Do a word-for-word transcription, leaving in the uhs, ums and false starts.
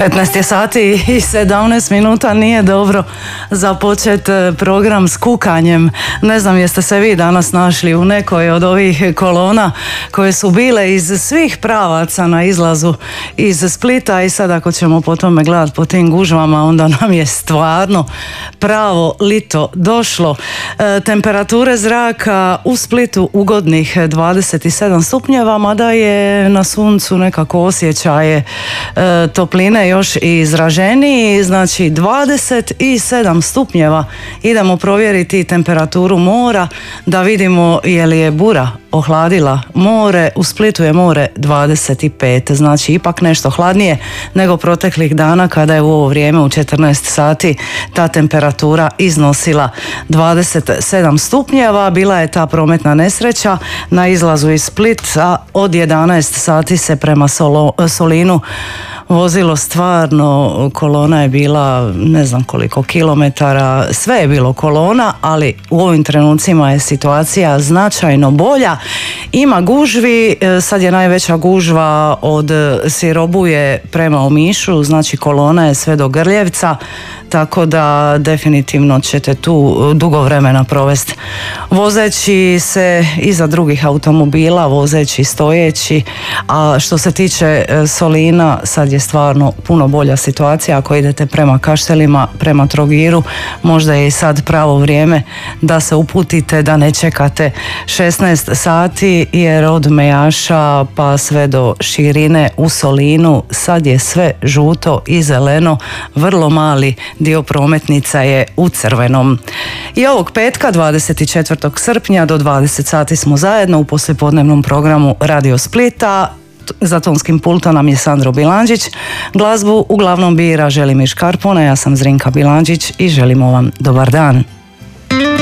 petnaest je sati i sedamnaest minuta, nije dobro započet program s kukanjem. Ne znam jeste se vi danas našli u nekoj od ovih kolona koje su bile iz svih pravaca na izlazu iz Splita i sad ako ćemo po tome gledati po tim gužvama, onda nam je stvarno pravo lito došlo. E, temperature zraka u Splitu ugodnih dvadeset sedam stupnjeva, mada je na suncu nekako osjećaje e, topline još i izraženiji, znači dvadeset sedam stupnjeva. Idemo provjeriti temperaturu mora da vidimo je li je bura ohladila more. U Splitu je more dvadeset pet, znači ipak nešto hladnije nego proteklih dana kada je u ovo vrijeme u četrnaest sati ta temperatura iznosila dvadeset sedam stupnjeva. Bila je ta prometna nesreća na izlazu iz Splita, od jedanaest sati se prema Solo, Solinu vozilo stvarno, kolona je bila ne znam koliko kilometara, sve je bilo kolona, ali u ovim trenucima je situacija značajno bolja. Ima gužvi, sad je najveća gužva od Sirobuje prema Omišu, znači kolona je sve do Grljevca, tako da definitivno ćete tu dugo vremena provesti vozeći se iza drugih automobila, vozeći stojeći. A što se tiče Solina, sad je stvarno puno bolja situacija. Ako idete prema Kaštelima, prema Trogiru, možda je i sad pravo vrijeme da se uputite, da ne čekate šesnaest sati, jer od Mejaša pa sve do Širine u Solinu sad je sve žuto i zeleno, vrlo mali dio prometnica je u crvenom. I ovog petka dvadeset četvrtog srpnja do dvadeset sati smo zajedno u poslijepodnevnom programu Radio Splita. Za tonskim pultom nam je Sandro Bilandžić. Glazbu uglavnom bira Želimir Škarpona, ja sam Zrinka Bilandžić i želimo vam dobar dan.